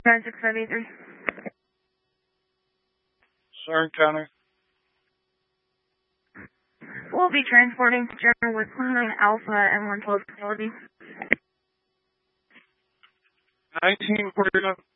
9673. Sir Encounter. We'll be transporting to General with 29 Alpha and 112 facility. 1949.